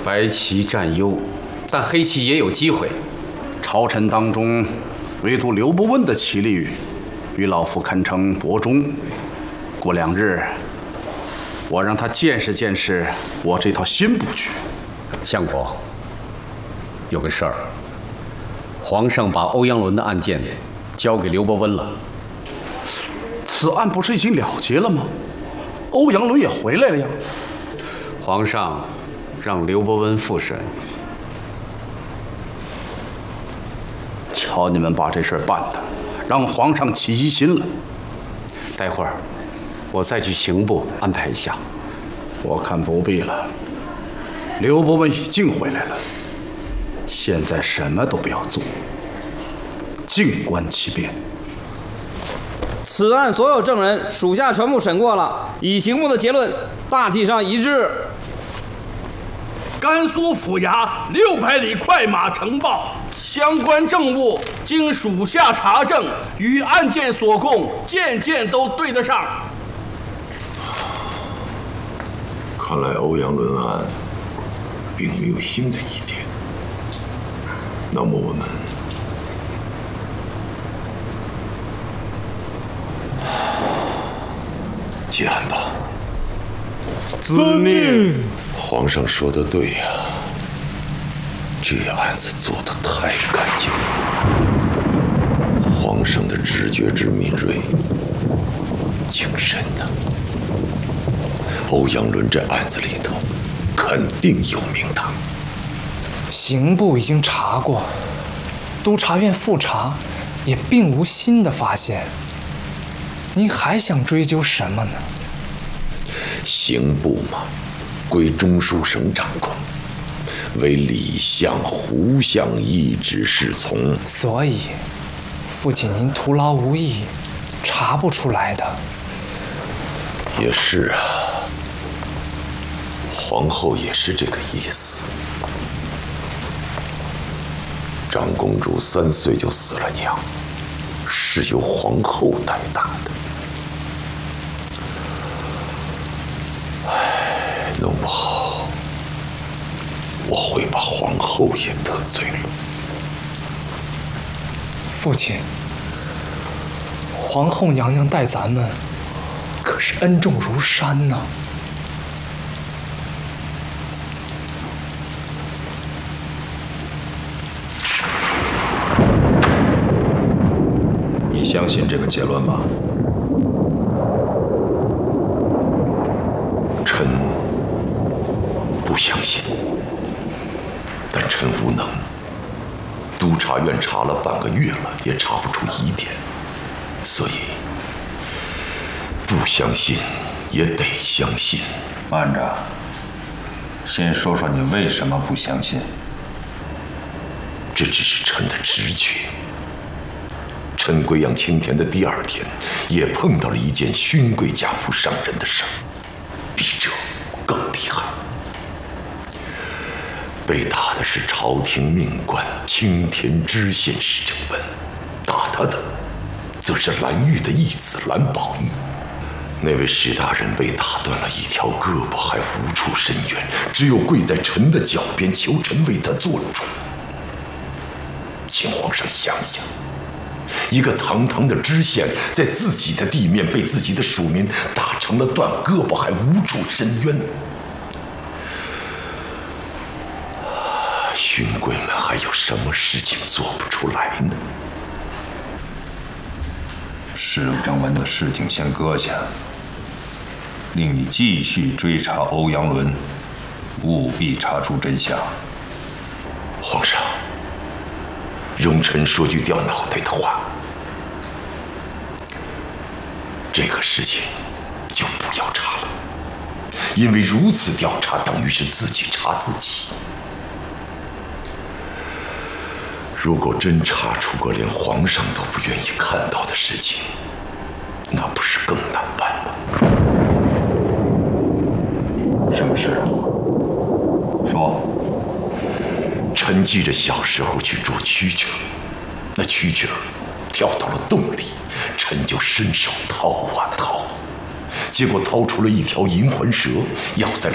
白旗占优，但黑旗也有机会。朝臣当中，唯独刘伯温的棋力与老夫堪称伯仲。过2日，我让他见识见识我这套新布局。 相国，有个事儿，皇上把欧阳伦的案件交给刘伯温了。 此案不是已经了结了吗？欧阳伦也回来了呀。 皇上让刘伯温复审。 瞧你们把这事儿办的，让皇上起疑心了。 待会儿我再去刑部安排一下。 我看不必了。刘伯温已经回来了，现在什么都不要做，静观其变。 此案所有证人属下全部审过了，以刑部的结论大体上一致。 甘肃府衙600里快马呈报，相关证物经属下查证，与案件所供件件都对得上。 看来欧阳伦案并没有新的疑点，那么我们结案吧。 遵命。 皇上说的对呀，这案子做得太干净了。皇上的直觉之敏锐，精深呐。欧阳伦这案子里头肯定有名堂。 刑部已经查过，督察院复查也并无新的发现。您还想追究什么呢？ 刑部嘛，归中书省掌控，为李相、胡相一直侍从。 所以，父亲您徒劳无益，查不出来的。 也是啊，皇后也是这个意思。长公主3岁就死了娘，是由皇后带大的。弄不好，我会把皇后也得罪了。 父亲，皇后娘娘待咱们可是恩重如山呢。 你相信这个结论吗？ 臣不相信，但臣无能。督察院查了半个月了，也查不出疑点，所以不相信也得相信。 慢着，先说说你为什么不相信？ 这只是臣的直觉。臣归阳青田的第2天，也碰到了一件勋贵家仆伤人的事儿，比这更厉害。被打的是朝廷命官青田知县史正文，打他的则是蓝玉的义子蓝宝玉。那位史大人被打断了一条胳膊，还无处伸冤，只有跪在臣的脚边，求臣为他做主。请皇上想想，一个堂堂的知县，在自己的地面被自己的属民打成了断胳膊，还无处伸冤。勋贵们还有什么事情做不出来呢？ 史正文的事情先搁下，令你继续追查欧阳伦，务必查出真相。 皇上，容臣说句掉脑袋的话，这个事情就不要查了，因为如此调查等于是自己查自己。如果真查出个连皇上都不愿意看到的事情，那不是更难办吗？ 什么事？说。 臣记着小时候去捉蛐蛐，那蛐蛐跳到了洞里，臣就伸手掏啊掏，结果掏出了一条银环蛇，咬在了